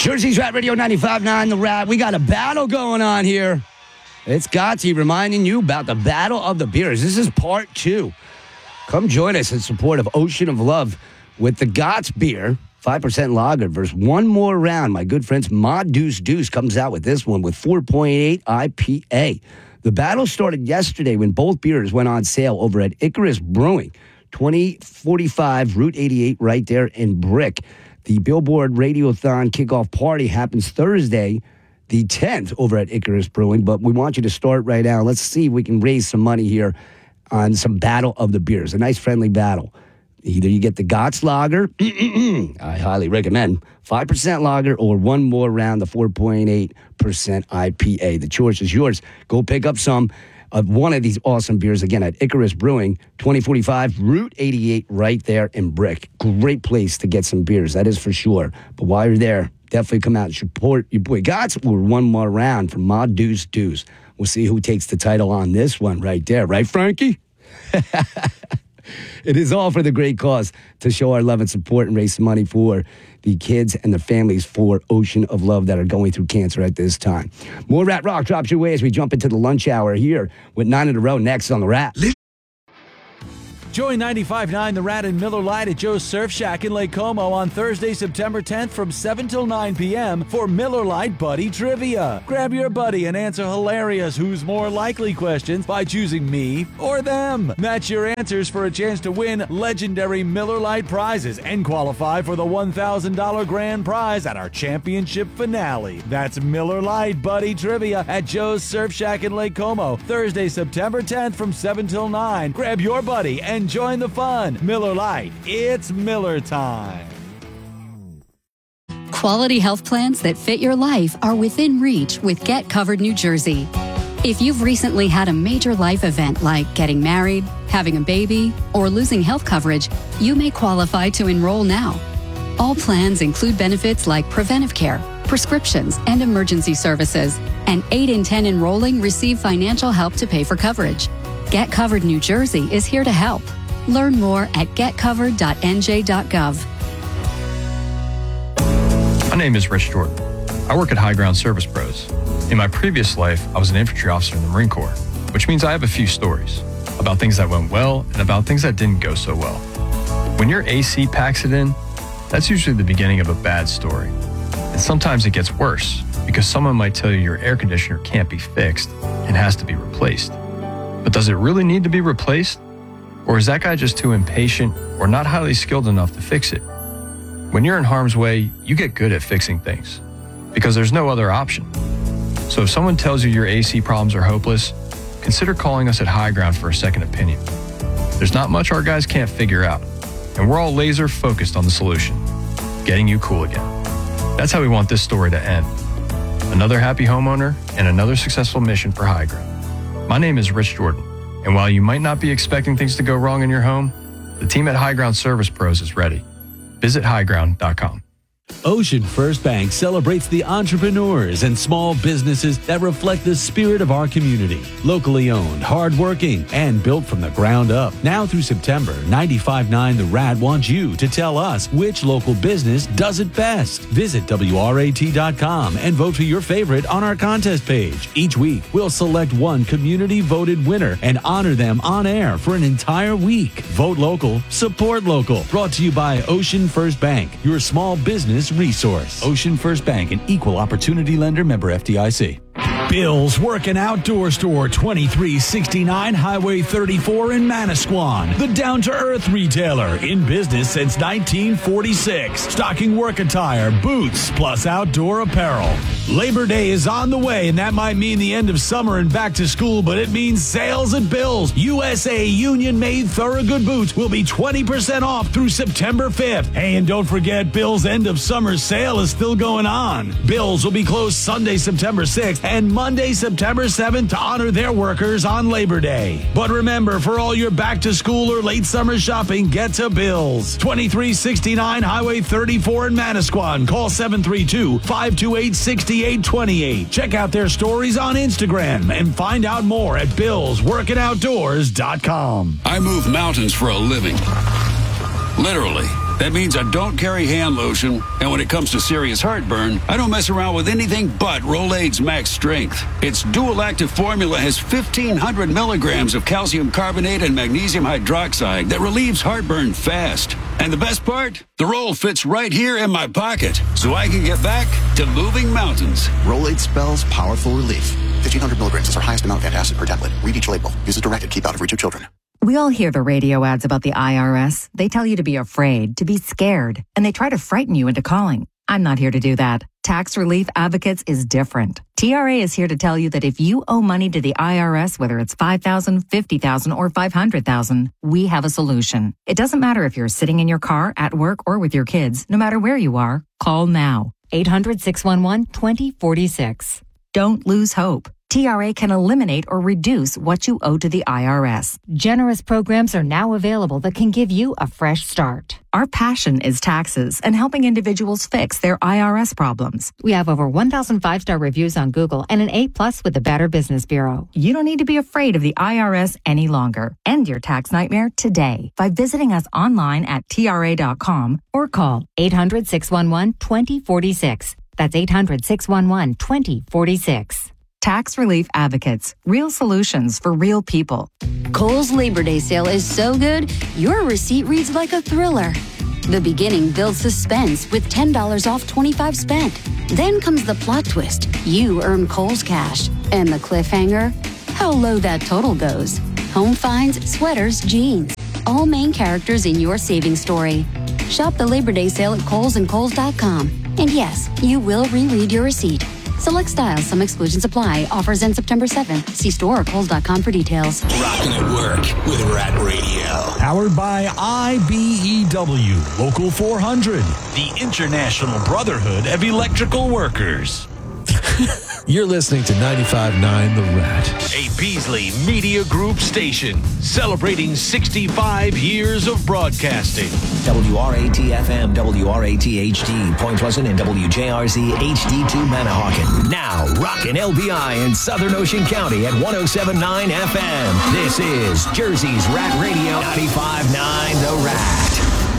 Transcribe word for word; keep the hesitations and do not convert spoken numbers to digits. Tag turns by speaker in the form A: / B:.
A: Jersey's Rat Radio ninety-five point nine, The Rat. We got a battle going on here. It's Gotti reminding you about the Battle of the Beers. This is part two. Come join us in support of Ocean of Love with the Gott's beer, five percent lager versus one more round. My good friends, Ma Deuce Deuce comes out with this one with four point eight I P A. The battle started yesterday when both beers went on sale over at Icarus Brewing, twenty forty-five Route eighty-eight right there in Brick. The Billboard Radiothon kickoff party happens Thursday, the tenth, over at Icarus Brewing. But we want you to start right now. Let's see if we can raise some money here on some Battle of the Beers, a nice friendly battle. Either you get the Gott's Lager, I highly recommend, five percent lager, or one more round, the four point eight percent I P A. The choice is yours. Go pick up some of one of these awesome beers, again, at Icarus Brewing, twenty forty-five Route eighty-eight, right there in Brick. Great place to get some beers, that is for sure. But while you're there, definitely come out and support your boy Gott's. We're one more round from Ma Deuce Deuce. We'll see who takes the title on this one right there. Right, Frankie? It is all for the great cause to show our love and support and raise some money for the kids and the families for Ocean of Love that are going through cancer at this time. More Rat Rock drops your way as we jump into the lunch hour here with nine in a row next on The Rat.
B: Join ninety-five point nine The Rat and Miller Lite at Joe's Surf Shack in Lake Como on Thursday, September tenth from seven till nine p.m. for Miller Lite Buddy Trivia. Grab your buddy and answer hilarious who's more likely questions by choosing me or them. Match your answers for a chance to win legendary Miller Lite prizes and qualify for the one thousand dollars grand prize at our championship finale. That's Miller Lite Buddy Trivia at Joe's Surf Shack in Lake Como, Thursday, September tenth from seven till nine. Grab your buddy and join the fun. Miller Lite, it's Miller time.
C: Quality health plans that fit your life are within reach with Get Covered New Jersey. If you've recently had a major life event like getting married, having a baby, or losing health coverage, you may qualify to enroll now. All plans include benefits like preventive care, prescriptions, and emergency services, and eight in ten enrolling receive financial help to pay for coverage. Get Covered New Jersey is here to help. Learn more at get covered dot n j dot gov.
D: My name is Rich Jordan. I work at High Ground Service Pros. In my previous life, I was an infantry officer in the Marine Corps, which means I have a few stories about things that went well and about things that didn't go so well. When your A C packs it in, that's usually the beginning of a bad story. And sometimes it gets worse because someone might tell you your air conditioner can't be fixed and has to be replaced. But does it really need to be replaced? Or is that guy just too impatient or not highly skilled enough to fix it? When you're in harm's way, you get good at fixing things because there's no other option. So if someone tells you your A C problems are hopeless, consider calling us at High Ground for a second opinion. There's not much our guys can't figure out, and we're all laser focused on the solution, getting you cool again. That's how we want this story to end. Another happy homeowner and another successful mission for High Ground. My name is Rich Jordan, and while you might not be expecting things to go wrong in your home, the team at High Ground Service Pros is ready. Visit high ground dot com.
B: Ocean First Bank celebrates the entrepreneurs and small businesses that reflect the spirit of our community. Locally owned, hardworking, and built from the ground up. Now through September, ninety-five point nine The Rat wants you to tell us which local business does it best. Visit W R A T dot com and vote for your favorite on our contest page. Each week, we'll select one community-voted winner and honor them on air for an entire week. Vote local, support local. Brought to you by Ocean First Bank, your small business resource. Ocean First Bank, an equal opportunity lender, member F D I C.
E: Bill's Working Outdoor Store, twenty-three sixty-nine Highway thirty-four in Manasquan. The down-to-earth retailer, in business since nineteen forty-six. Stocking work attire, boots, plus outdoor apparel. Labor Day is on the way, and that might mean the end of summer and back to school, but it means sales at Bill's. U S A Union-made Thorogood boots will be twenty percent off through September fifth. Hey, and don't forget, Bill's end of summer sale is still going on. Bill's will be closed Sunday, September sixth, and Monday, September seventh to honor their workers on Labor Day. But remember, for all your back-to-school or late summer shopping, get to Bill's. twenty-three sixty-nine Highway thirty-four in Manasquan. Call seven three two, five two eight, six eight two eight. Check out their stories on Instagram and find out more at bills working outdoors dot com.
F: I move mountains for a living. Literally. That means I don't carry hand lotion, and when it comes to serious heartburn, I don't mess around with anything but Rolaids Max Strength. Its dual-active formula has fifteen hundred milligrams of calcium carbonate and magnesium hydroxide that relieves heartburn fast. And the best part? The roll fits right here in my pocket, so I can get back to moving mountains.
G: Rolaids spells powerful relief. fifteen hundred milligrams is our highest amount of antacid per tablet. Read each label. Use as directed. Keep out of reach of children.
H: We all hear the radio ads about the I R S. They tell you to be afraid, to be scared, and they try to frighten you into calling. I'm not here to do that. Tax Relief Advocates is different. T R A is here to tell you that if you owe money to the I R S, whether it's five thousand dollars, fifty thousand dollars, or five hundred thousand dollars, we have a solution. It doesn't matter if you're sitting in your car, at work, or with your kids. No matter where you are, call now. eight hundred, six one one, two zero four six. Don't lose hope. T R A can eliminate or reduce what you owe to the I R S. Generous programs are now available that can give you a fresh start. Our passion is taxes and helping individuals fix their I R S problems. We have over one thousand five-star reviews on Google and an A plus with the Better Business Bureau. You don't need to be afraid of the I R S any longer. End your tax nightmare today by visiting us online at T R A dot com or call eight hundred, six one one, two zero four six. That's eight hundred, six one one, two zero four six. Tax Relief Advocates. Real solutions for real people.
C: Kohl's Labor Day sale is so good, your receipt reads like a thriller. The beginning builds suspense with ten dollars off twenty-five spent. Then comes the plot twist. You earn Kohl's cash. And the cliffhanger? How low that total goes. Home finds, sweaters, jeans. All main characters in your savings story. Shop the Labor Day sale at Kohl's and Kohl's dot com. And yes, you will reread your receipt. Select styles, some exclusions apply. Offers end September seventh. See store or Kohl's dot com for details.
I: Rocking at work with Rat Radio.
E: Powered by I B E W, Local four hundred, the International Brotherhood of Electrical Workers.
J: You're listening to ninety-five point nine The Rat.
E: A Beasley Media Group station celebrating sixty-five years of broadcasting.
I: W R A T F M, W R A T H D, Point Pleasant, and W J R Z H D two Manahawkin. Now, rockin' L B I in Southern Ocean County at one oh seven point nine F M. This is Jersey's Rat Radio, ninety-five point nine The Rat.